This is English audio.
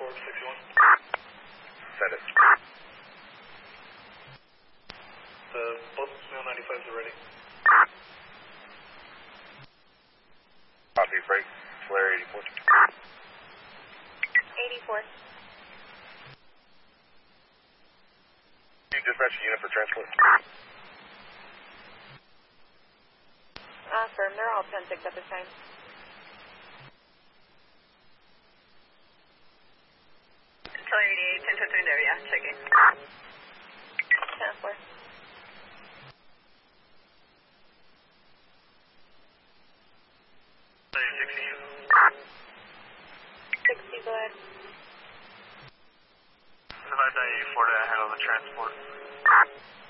61. Send it. Both Snail 95s are ready. Copy, break, flare 84. 84. You dispatch a unit for transport? Firm, they're all 10-6 at this time. Until 88, 10 to 3 there, yeah, checking. 10-4. 60, go ahead. Advise I-84 to handle the transport.